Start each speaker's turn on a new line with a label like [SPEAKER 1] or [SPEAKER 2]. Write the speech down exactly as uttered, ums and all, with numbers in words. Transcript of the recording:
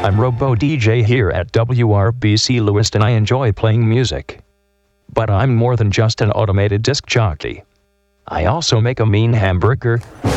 [SPEAKER 1] I'm Robo D J here at W R B C Lewiston. I enjoy playing music. But I'm more than just an automated disc jockey. I also make a mean hamburger,